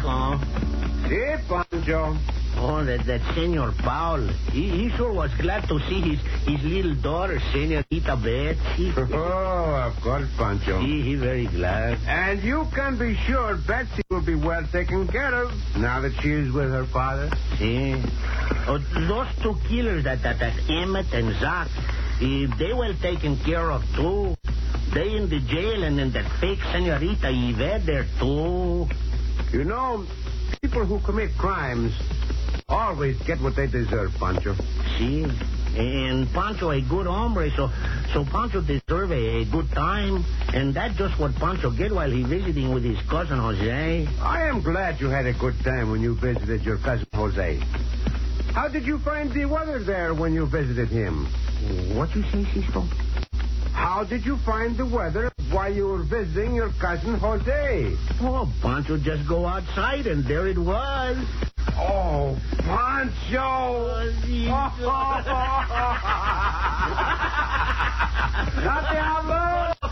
Chico. Si, Pancho. Oh, that Senor Paul. He sure was glad to see his little daughter, Senorita Betsy. Oh, of course, Pancho. He very glad. And you can be sure Betsy will be well taken care of now that she is with her father. See? Oh, those two killers, that Emmett and Zach, they well taken care of, too. They in the jail, and then that fake Senorita Yvette there, too. You know, people who commit crimes always get what they deserve, Pancho. See? And Pancho a good hombre, so Pancho deserve a good time. And that's just what Pancho get while he visiting with his cousin Jose. I am glad you had a good time when you visited your cousin Jose. How did you find the weather there when you visited him? What you say, Cisco? How did you find the weather while you were visiting your cousin Jose? Oh, Pancho just go outside, and there it was. Oh, Pancho! Oh,